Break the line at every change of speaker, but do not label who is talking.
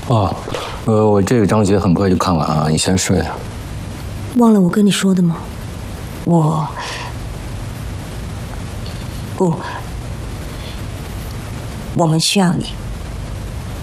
哦，我这个章节很快就看完啊，你先睡啊。
忘了我跟你说的吗？不，我们需要你。